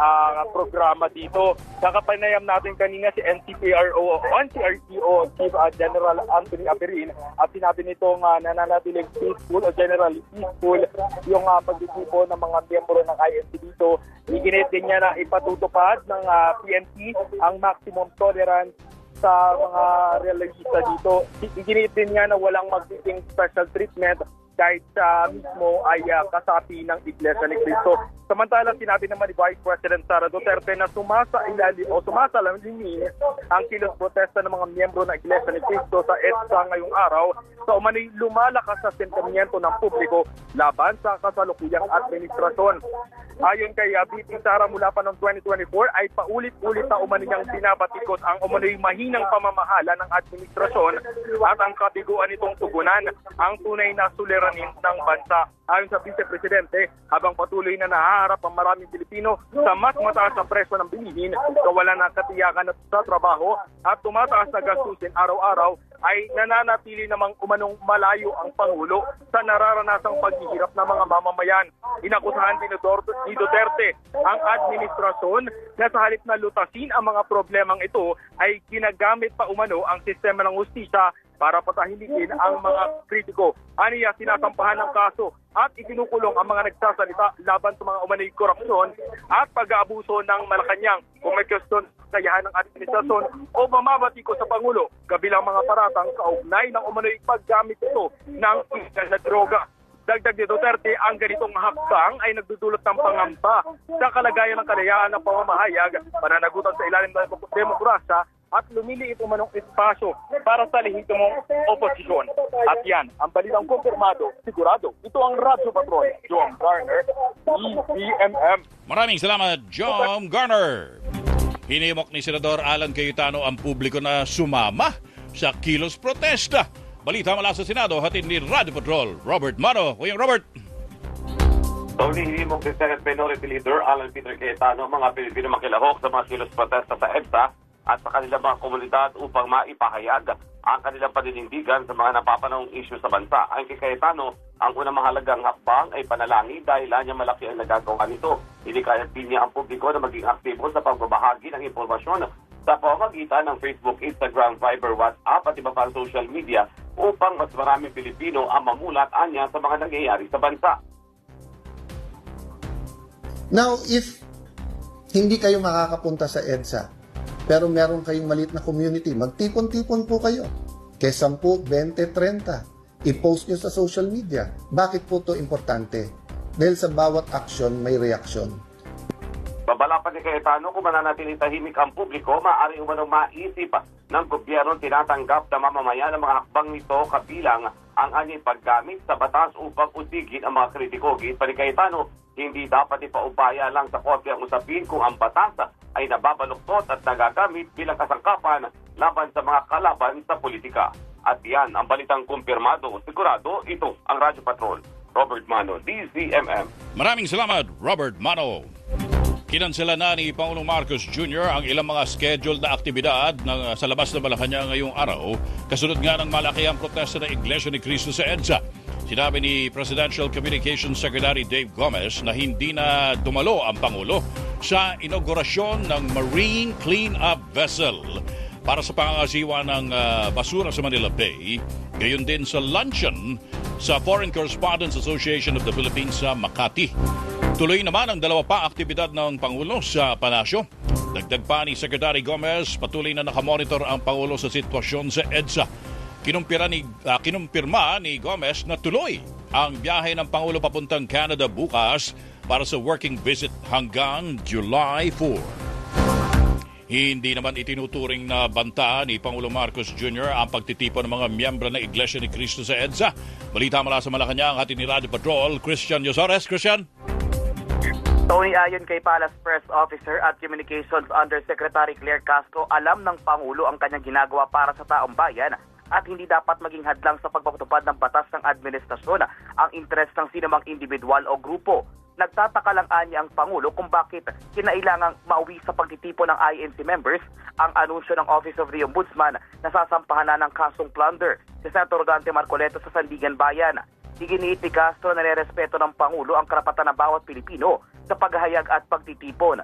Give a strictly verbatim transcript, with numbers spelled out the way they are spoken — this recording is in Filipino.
uh, programa dito. Kakapanayam natin kanina si N C P R O o N C R P O Chief uh, General Anthony Aperin at sinabi nitong uh, nananatiling peaceful o generally peaceful yung uh, pagtitipo ng mga miyembro ng I N C dito. Iginit din niya na ipatutupad ng uh, P N P ang maximum tolerance sa mga realista dito. Iginit din niya na walang magiging special treatment kahit sa uh, mismo ay uh, kasapi ng Iglesia ni Cristo. Samantala, sinabi naman ni Vice President Sara Duterte na sumasa ilalim o sumasalamin ang kilos protesta ng mga miyembro ng Iglesia ni Cristo sa EDSA ngayong araw sa umano'y lumalakas sa sentimiento ng publiko laban sa kasalukuyang administrasyon. Ayon kay uh, V P Sara, mula pa noong twenty twenty-four ay paulit-ulit na umano niyang binabatikos ang umano'y mahinang pamamahala ng administrasyon at ang kabiguan nitong tugunan ang tunay na suliranin ng bansa. Ayon sa Vice Presidente, habang patuloy na nahaharap ang maraming Pilipino sa mas mataas na presyo ng bilihin, kawalan ng katiyakan sa trabaho at tumataas na gastusin araw-araw, ay nananatili namang umanong malayo ang Pangulo sa nararanasang paghihirap ng mga mamamayan. Inakusahan din ni Duterte ang administrasyon na sa halip na lutasin ang mga problemang ito ay ginagamit pa umano ang sistema ng hustisya para patahimikin ang mga kritiko. Aniya, sinasampahan ng kaso at ikinukulong ang mga nagsasalita laban sa mga umano'y korupsyon at pag-aabuso ng Malacanang. Kung may question kayahan ng administrasyon o mamabatiko sa Pangulo, kabilang mga paratang kaugnay ng umano'y paggamit ito ng illegal na droga. Dagdag ni Duterte, ang ganitong hakbang ay nagdudulot ng pangamba sa kalagayan ng kalayaan ng pamamahayag, pananagutan sa ilalim ng demokrasya at lumiliit umanong espasyo para sa lehitimong oposisyon. At yan, ang balitang kumpirmado, sigurado. Ito ang Radyo Patrol, Jom Garner, E B M M. Maraming salamat, Jom Garner. Hinimok ni Senador Alan Cayetano ang publiko na sumama sa kilos protesta. Balita mula sa Senado, hatid ni Radyo Patrol, Robert Mano. Kuyang Robert. Tony, hinimok ni Senate Minority Leader Alan Peter Cayetano mga Pilipino makilahok sa mga kilos protesta sa EDSA at sa kanilang mga komunidad upang maipahayag ang kanilang paninindigan sa mga napapanahong issue sa bansa. Ayon kay Cayetano, ang unang mahalagang hakbang ay panalangin dahil niya malaki ang nagagawa nito. Hindi kaya din niya ang publiko na maging aktibo sa pagbabahagi ng impormasyon sa pamamagitan ng Facebook, Instagram, Viber, WhatsApp at iba pang social media upang mas maraming Pilipino ang mamulat anya sa mga nangyayari sa bansa. Now, if hindi kayo makakapunta sa EDSA, pero meron kayong maliit na community, magtipon-tipon po kayo. Kaya ten, twenty, thirty. I-post nyo sa social media. Bakit po ito importante? Dahil sa bawat action, may reaksyon. Babala pa ni Cayetano, kung mananatiling tahimik ang publiko, maaari umanong maisip ng gobyerno tinatanggap na mamamayan ng mga hakbang nito kabilang ang anyay paggamit sa batas upang usigin ang mga kritiko. Git pa ni Cayetano, hindi dapat ipaubaya lang sa korte ang usapin kung ang batas ay nababaluktot at nagagamit bilang kasangkapan laban sa mga kalaban sa politika. At yan ang balitang kumpirmado. Sigurado, ito ang Radyo Patrol. Robert Mano, D Z M M. Maraming salamat, Robert Mano. Kinansela na ni Pangulong Marcos Junior ang ilang mga scheduled na aktibidad ng, sa labas ng Malacanang ngayong araw, kasunod nga ng malakihang protesta ng Iglesia ni Cristo sa EDSA. Sinabi ni Presidential Communications Secretary Dave Gomez na hindi na dumalo ang Pangulo sa inaugurasyon ng Marine Clean-Up Vessel para sa pangangasiwa ng uh, basura sa Manila Bay, gayon din sa luncheon sa Foreign Correspondents Association of the Philippines sa Makati. Tuloy naman ang dalawa pa aktibidad ng Pangulo sa Palasyo. Dagdag pa ni Secretary Gomez, patuloy na nakamonitor ang Pangulo sa sitwasyon sa EDSA. Kinumpira ni, uh, kinumpirma ni Gomez na tuloy ang biyahe ng Pangulo papuntang Canada bukas para sa working visit hanggang July fourth. Hindi naman itinuturing na banta ni Pangulo Marcos Junior ang pagtitipon ng mga miyembro ng Iglesia ni Cristo sa EDSA. Balita mula sa Malacanang, hatid ni Radio Patrol, Christian Yosores. Christian? Tony, ayon kay Palace Press Officer at Communications Undersecretary Claire Casco, alam ng Pangulo ang kanyang ginagawa para sa taong bayan at hindi dapat maging hadlang sa pagpapatupad ng batas ng administrasyon ang interes ng sinumang individual o grupo. Nagtataka lang anya ang Pangulo kung bakit kinailangang mauwi sa pagtitipon ng I N C members ang anunsyo ng Office of the Ombudsman na sasampahan na ng kasong plunder si Senator Dante Marcoleta sa Sandigan Bayan. Iginiit ni Castro na nirespeto ng Pangulo ang karapatan ng bawat Pilipino sa paghahayag at pagtitipon.